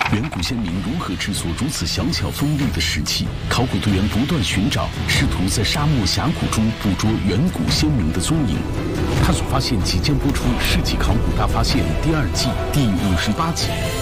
远古先民如何制作如此小巧锋利的石器？考古队员不断寻找，试图在沙漠峡谷中捕捉远古先民的踪影。探索发现即将播出《世纪考古大发现》第2季第58集。